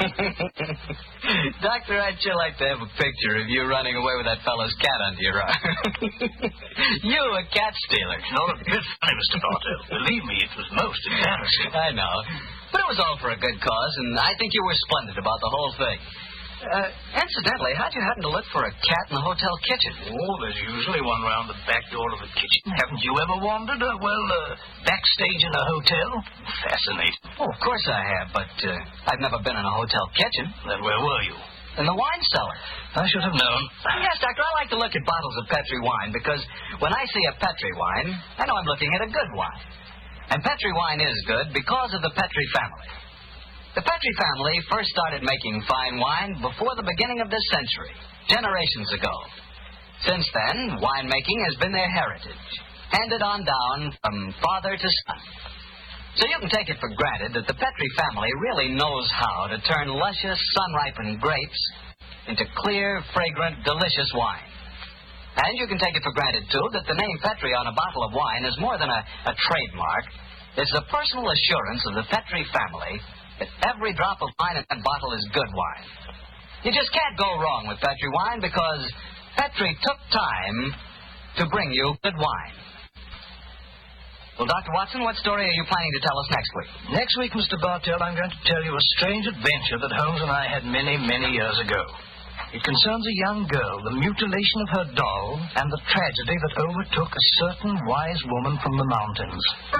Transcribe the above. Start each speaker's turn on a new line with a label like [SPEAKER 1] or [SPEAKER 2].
[SPEAKER 1] Doctor, I'd sure like to have a picture of you running away with that fellow's cat under your arm. You, a cat stealer.
[SPEAKER 2] Not a bit funny, Mr. Bartell. Believe me, it was most embarrassing.
[SPEAKER 1] I know. But it was all for a good cause, and I think you were splendid about the whole thing. Incidentally, how'd you happen to look for a cat in the hotel kitchen?
[SPEAKER 2] Oh, there's usually one round the back door of the kitchen. Haven't you ever wandered, backstage in a hotel? Fascinating.
[SPEAKER 1] Oh, of course I have, but I've never been in a hotel kitchen.
[SPEAKER 2] Then where were you?
[SPEAKER 1] In the wine cellar.
[SPEAKER 2] I should have known.
[SPEAKER 1] Yes, Doctor, I like to look at bottles of Petri wine because when I see a Petri wine, I know I'm looking at a good wine. And Petri wine is good because of the Petri family. The Petri family first started making fine wine before the beginning of this century, generations ago. Since then, winemaking has been their heritage, handed on down from father to son. So you can take it for granted that the Petri family really knows how to turn luscious, sun-ripened grapes into clear, fragrant, delicious wine. And you can take it for granted, too, that the name Petri on a bottle of wine is more than a trademark. It's a personal assurance of the Petri family that every drop of wine in that bottle is good wine. You just can't go wrong with Petri wine because Petri took time to bring you good wine. Well, Dr. Watson, what story are you planning to tell us next week?
[SPEAKER 2] Next week, Mr. Bartell, I'm going to tell you a strange adventure that Holmes and I had many, many years ago. It concerns a young girl, the mutilation of her doll, and the tragedy that overtook a certain wise woman from the mountains.